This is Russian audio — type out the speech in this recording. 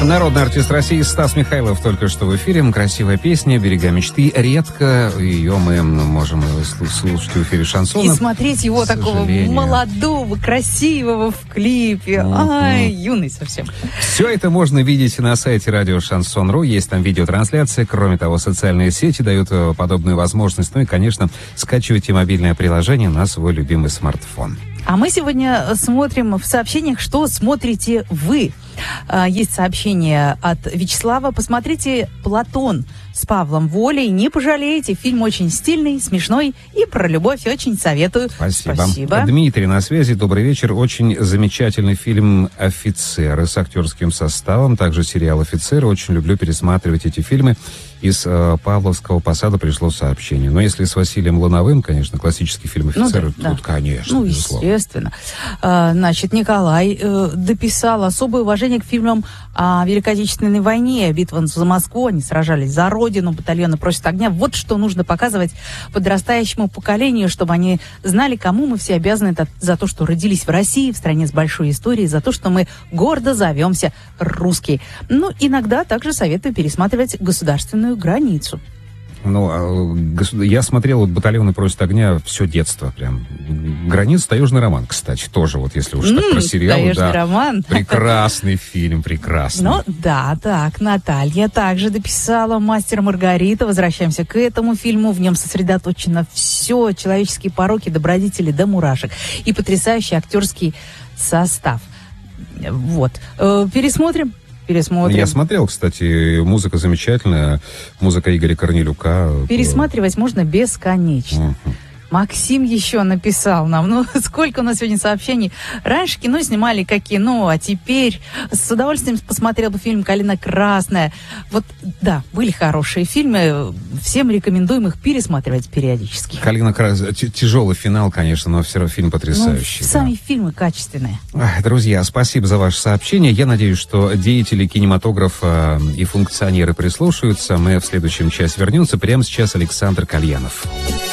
Народный артист России Стас Михайлов только что в эфире. Красивая песня «Берега мечты». Редко ее мы можем слушать в эфире шансона. И смотреть его такого молодого, красивого в клипе. Ай, юный совсем. Все это можно видеть на сайте радио Шансон.ру. Есть там видеотрансляция. Кроме того, социальные сети дают подобную возможность. Ну и, конечно, скачивайте мобильное приложение на свой любимый смартфон. А мы сегодня смотрим в сообщениях, что смотрите вы. Есть сообщение от Вячеслава. Посмотрите «Платон» с Павлом Волей. Не пожалеете. Фильм очень стильный, смешной и про любовь. Очень советую. Спасибо. Дмитрий на связи. Добрый вечер. Очень замечательный фильм «Офицеры» с актерским составом. Также сериал «Офицеры». Очень люблю пересматривать эти фильмы. Из Павловского посада пришло сообщение. Но если с Василием Луновым, конечно, классический фильм «Офицеры», тут, конечно, безусловно. Естественно. Значит, Николай дописал особое уважение к фильмам о Великой Отечественной войне. «Битва за Москву». Они сражались за Родину, батальоны просят огня. Вот что нужно показывать подрастающему поколению, чтобы они знали, кому мы все обязаны за то, что родились в России, в стране с большой историей, за то, что мы гордо зовемся русские. Ну, иногда также советую пересматривать «Государственную границу». Ну, я смотрел вот «Батальоны просят огня» все детство прям. «Граница», таежный роман, кстати, тоже вот если уж так про сериал. «Таежный роман». Прекрасный фильм, прекрасный. Ну, да, так, Наталья также дописала «Мастер и Маргарита». Возвращаемся к этому фильму. В нем сосредоточено все, человеческие пороки, добродетели до мурашек. И потрясающий актерский состав. Вот. Пересмотрим. Я смотрел, кстати, музыка замечательная, музыка Игоря Корнелюка. Пересматривать можно бесконечно. Максим еще написал нам, ну, сколько у нас сегодня сообщений. Раньше кино снимали как кино, а теперь с удовольствием посмотрел бы фильм «Калина красная». Вот, да, были хорошие фильмы, всем рекомендуем их пересматривать периодически. «Калина красная», тяжелый финал, конечно, но все равно фильм потрясающий. Ну, сами фильмы качественные. Друзья, спасибо за ваше сообщение. Я надеюсь, что деятели кинематографа и функционеры прислушаются. Мы в следующем часе вернемся. Прямо сейчас Александр Кальянов.